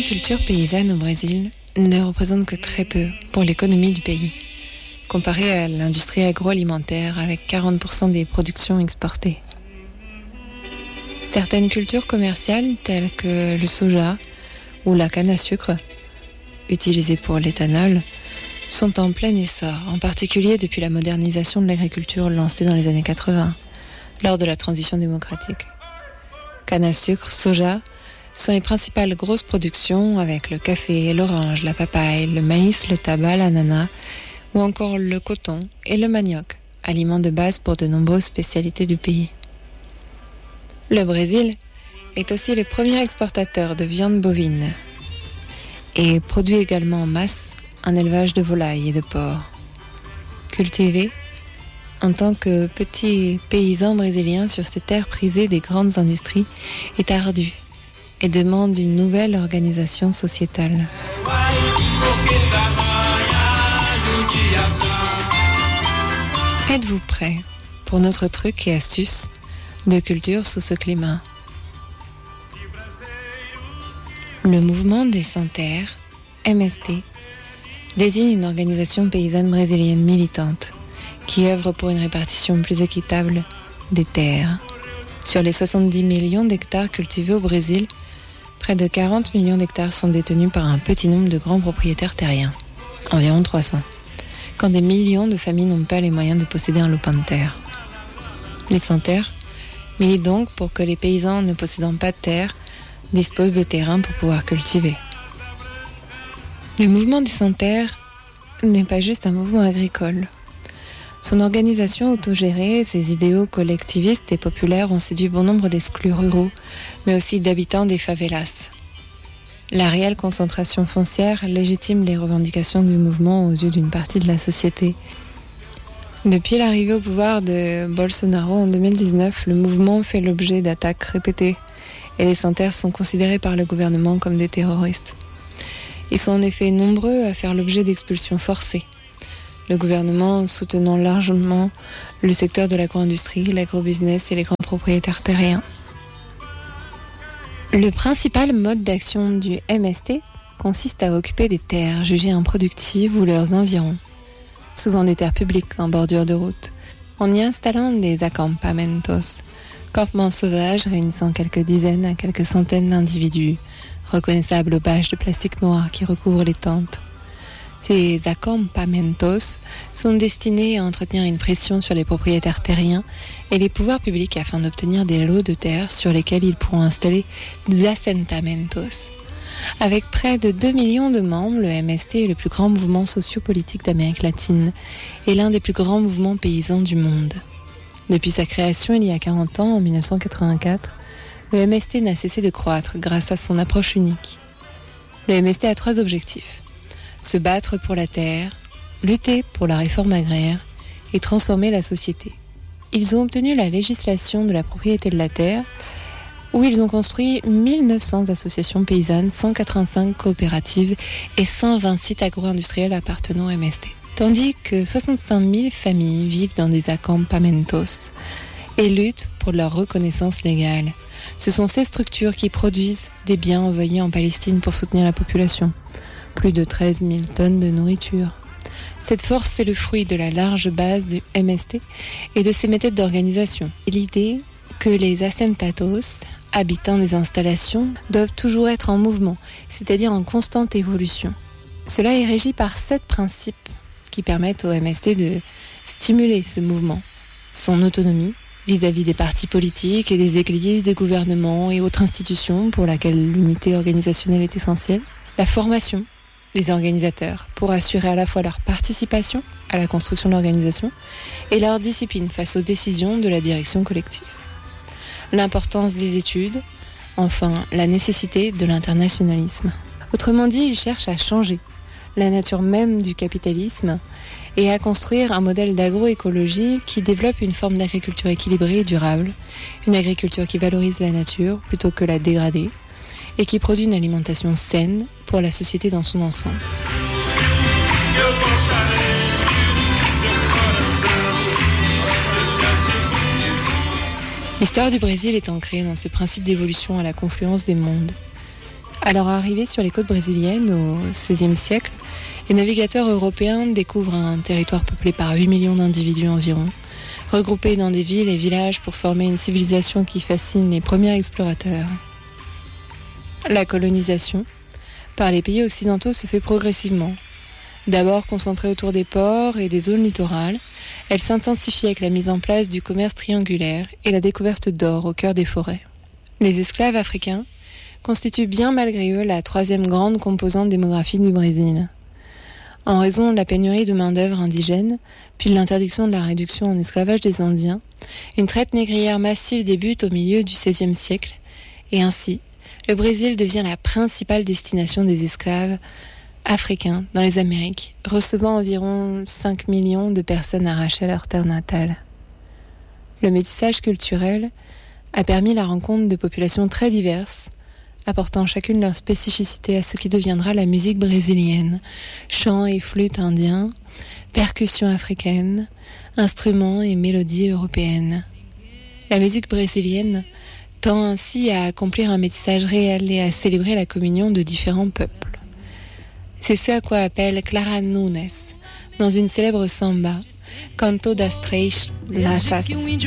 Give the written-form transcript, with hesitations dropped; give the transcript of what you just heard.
l'agriculture paysanne au Brésil ne représente que très peu pour l'économie du pays, comparée à l'industrie agroalimentaire avec 40% des productions exportées. Certaines cultures commerciales telles que le soja ou la canne à sucre, utilisée pour l'éthanol, sont en plein essor, en particulier depuis la modernisation de l'agriculture lancée dans les années 80, lors de la transition démocratique. Canne à sucre, soja sont les principales grosses productions avec le café, l'orange, la papaye, le maïs, le tabac, l'ananas ou encore le coton et le manioc, aliments de base pour de nombreuses spécialités du pays. Le Brésil est aussi le premier exportateur de viande bovine et produit également en masse un élevage de volailles et de porcs. Cultivé en tant que petit paysan brésilien sur ces terres prisées des grandes industries est ardu et demande une nouvelle organisation sociétale. Êtes-vous prêts pour notre truc et astuce de culture sous ce climat? Le mouvement des Sans-Terres, MST, désigne une organisation paysanne brésilienne militante qui œuvre pour une répartition plus équitable des terres. Sur les 70 millions d'hectares cultivés au Brésil, près de 40 millions d'hectares sont détenus par un petit nombre de grands propriétaires terriens, environ 300, quand des millions de familles n'ont pas les moyens de posséder un lopin de terre. Les Sans-Terres militent donc pour que les paysans ne possédant pas de terre disposent de terrain pour pouvoir cultiver. Le mouvement des Sans-Terres n'est pas juste un mouvement agricole. Son organisation autogérée et ses idéaux collectivistes et populaires ont séduit bon nombre d'exclus ruraux, mais aussi d'habitants des favelas. La réelle concentration foncière légitime les revendications du mouvement aux yeux d'une partie de la société. Depuis l'arrivée au pouvoir de Bolsonaro en 2019, le mouvement fait l'objet d'attaques répétées et les Sans-Terres sont considérés par le gouvernement comme des terroristes. Ils sont en effet nombreux à faire l'objet d'expulsions forcées, le gouvernement soutenant largement le secteur de l'agro-industrie, l'agro-business et les grands propriétaires terriens. Le principal mode d'action du MST consiste à occuper des terres jugées improductives ou leurs environs, souvent des terres publiques en bordure de route, en y installant des acampamentos, campements sauvages réunissant quelques dizaines à quelques centaines d'individus, reconnaissables aux bâches de plastique noir qui recouvrent les tentes. Ces acampamentos sont destinés à entretenir une pression sur les propriétaires terriens et les pouvoirs publics afin d'obtenir des lots de terre sur lesquels ils pourront installer des assentamentos. Avec près de 2 millions de membres, le MST est le plus grand mouvement socio-politique d'Amérique latine et l'un des plus grands mouvements paysans du monde. Depuis sa création il y a 40 ans, en 1984, le MST n'a cessé de croître grâce à son approche unique. Le MST a 3 objectifs: se battre pour la terre, lutter pour la réforme agraire et transformer la société. Ils ont obtenu la législation de la propriété de la terre, où ils ont construit 1900 associations paysannes, 185 coopératives et 120 sites agro-industriels appartenant au MST. Tandis que 65 000 familles vivent dans des acampamentos et luttent pour leur reconnaissance légale. Ce sont ces structures qui produisent des biens envoyés en Palestine pour soutenir la population. Plus de 13 000 tonnes de nourriture. Cette force est le fruit de la large base du MST et de ses méthodes d'organisation. Et l'idée que les assentados, habitants des installations, doivent toujours être en mouvement, c'est-à-dire en constante évolution. Cela est régi par 7 principes qui permettent au MST de stimuler ce mouvement. Son autonomie vis-à-vis des partis politiques et des églises, des gouvernements et autres institutions pour laquelle l'unité organisationnelle est essentielle. La formation des organisateurs pour assurer à la fois leur participation à la construction de l'organisation et leur discipline face aux décisions de la direction collective. L'importance des études, enfin la nécessité de l'internationalisme. Autrement dit, ils cherchent à changer la nature même du capitalisme et à construire un modèle d'agroécologie qui développe une forme d'agriculture équilibrée et durable, une agriculture qui valorise la nature plutôt que la dégrader et qui produit une alimentation saine pour la société dans son ensemble. L'histoire du Brésil est ancrée dans ses principes d'évolution à la confluence des mondes. À leur arrivée sur les côtes brésiliennes au XVIe siècle, les navigateurs européens découvrent un territoire peuplé par 8 millions d'individus environ, regroupés dans des villes et villages pour former une civilisation qui fascine les premiers explorateurs. La colonisation par les pays occidentaux se fait progressivement. D'abord concentrée autour des ports et des zones littorales, elle s'intensifie avec la mise en place du commerce triangulaire et la découverte d'or au cœur des forêts. Les esclaves africains constituent bien malgré eux la troisième grande composante démographique du Brésil. En raison de la pénurie de main-d'œuvre indigène, puis de l'interdiction de la réduction en esclavage des Indiens, une traite négrière massive débute au milieu du XVIe siècle, et ainsi, le Brésil devient la principale destination des esclaves africains dans les Amériques, recevant environ 5 millions de personnes arrachées à leur terre natale. Le métissage culturel a permis la rencontre de populations très diverses, apportant chacune leur spécificité à ce qui deviendra la musique brésilienne, chants et flûtes indiens, percussions africaines, instruments et mélodies européennes. La musique brésilienne tend ainsi à accomplir un métissage réel et à célébrer la communion de différents peuples. C'est ce à quoi appelle Clara Nunes, dans une célèbre samba, Canto das Três Laças.